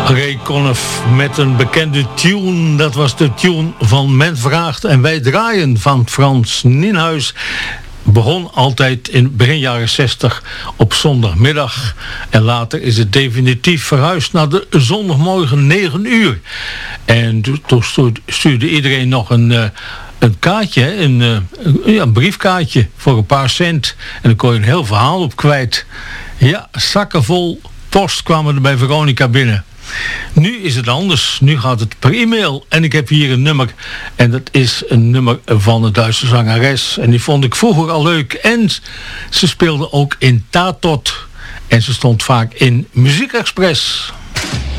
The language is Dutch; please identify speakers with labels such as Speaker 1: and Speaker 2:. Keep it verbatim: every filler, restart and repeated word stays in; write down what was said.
Speaker 1: Ray Conniff met een bekende tune. Dat was de tune van Men Vraagt en Wij Draaien van Frans Nienhuis. Begon altijd in begin jaren zestig op zondagmiddag. En later is het definitief verhuisd naar de zondagmorgen negen uur. En toen stuurde iedereen nog een... Uh, Een kaartje, een, een, ja, een briefkaartje voor een paar cent. En dan kon je een heel verhaal op kwijt. Ja, zakken vol post kwamen er bij Veronica binnen. Nu is het anders. Nu gaat het per e-mail. En ik heb hier een nummer. En dat is een nummer van een Duitse zangeres. En die vond ik vroeger al leuk. En ze speelde ook in Tatot. En ze stond vaak in Muziek Express.